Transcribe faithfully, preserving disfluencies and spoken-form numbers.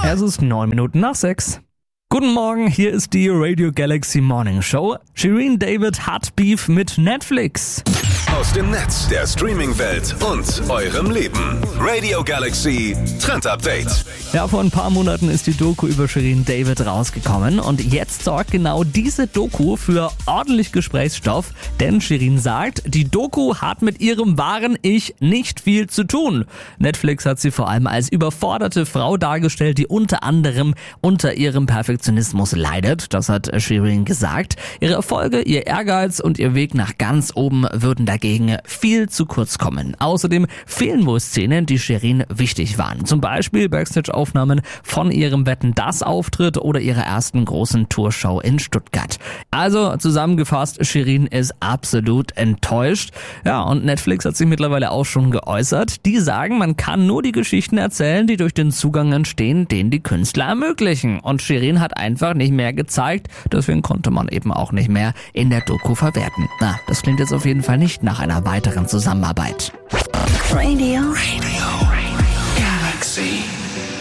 Es ist neun Minuten nach sechs. Guten Morgen, hier ist die Radio Galaxy Morning Show. Shirin David hat Beef mit Netflix. Aus dem Netz, der Streaming-Welt und eurem Leben. Radio Galaxy Trend Update. Ja, vor ein paar Monaten ist die Doku über Shirin David rausgekommen und jetzt sorgt genau diese Doku für ordentlich Gesprächsstoff, denn Shirin sagt, die Doku hat mit ihrem wahren Ich nicht viel zu tun. Netflix hat sie vor allem als überforderte Frau dargestellt, die unter anderem unter ihrem Perfektionismus leidet. Das hat Shirin gesagt. Ihre Erfolge, ihr Ehrgeiz und ihr Weg nach ganz oben würden dagegen viel zu kurz kommen. Außerdem fehlen wohl Szenen, die Shirin wichtig waren. Zum Beispiel Backstage-Aufnahmen von ihrem Wetten-dass-Auftritt oder ihrer ersten großen Tourshow in Stuttgart. Also zusammengefasst, Shirin ist absolut enttäuscht. Ja, und Netflix hat sich mittlerweile auch schon geäußert. Die sagen, man kann nur die Geschichten erzählen, die durch den Zugang entstehen, den die Künstler ermöglichen. Und Shirin hat einfach nicht mehr gezeigt, deswegen konnte man eben auch nicht mehr in der Doku verwerten. Na, das klingt jetzt auf jeden Fall nicht nach einer weiteren Zusammenarbeit. Radio. Radio. Galaxy.